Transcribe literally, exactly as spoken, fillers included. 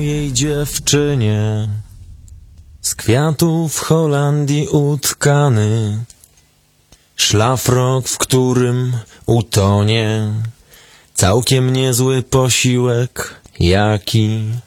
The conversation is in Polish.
mojej dziewczynie, z kwiatów Holandii utkany, szlafrok, w którym utonie całkiem niezły posiłek, jaki